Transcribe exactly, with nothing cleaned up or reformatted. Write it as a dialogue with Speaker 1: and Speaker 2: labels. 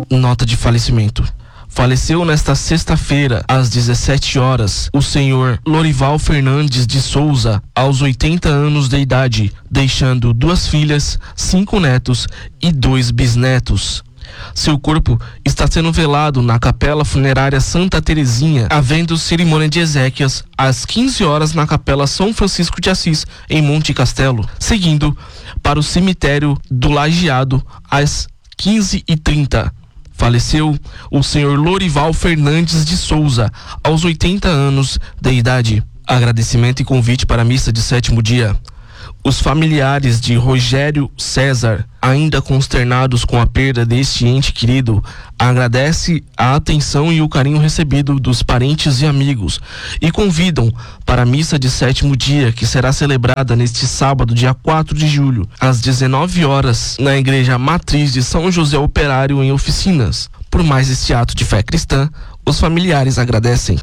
Speaker 1: nota de falecimento. Faleceu nesta sexta-feira, às dezessete horas, o senhor Lorival Fernandes de Souza, aos oitenta anos de idade, deixando duas filhas, cinco netos e dois bisnetos. Seu corpo está sendo velado na Capela Funerária Santa Terezinha, havendo cerimônia de exéquias às quinze horas na Capela São Francisco de Assis, em Monte Castelo, seguindo para o cemitério do Lajeado às quinze e trinta. Faleceu o senhor Lorival Fernandes de Souza, aos oitenta anos de idade. Agradecimento e convite para a missa de sétimo dia. Os familiares de Rogério César, ainda consternados com a perda deste ente querido, agradecem a atenção e o carinho recebido dos parentes e amigos e convidam para a missa de sétimo dia, que será celebrada neste sábado, dia quatro de julho, às dezenove horas, na Igreja Matriz de São José Operário, em Oficinas. Por mais este ato de fé cristã, os familiares agradecem.